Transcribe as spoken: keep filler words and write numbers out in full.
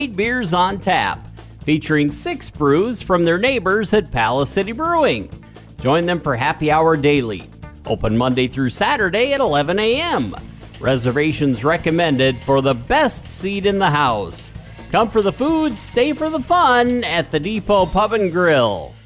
beers on tap, featuring six brews from their neighbors at Palace City Brewing. Join them for happy hour daily. Open Monday through Saturday at eleven a.m. Reservations recommended for the best seat in the house. Come for the food, stay for the fun at the Depot Pub and Grill.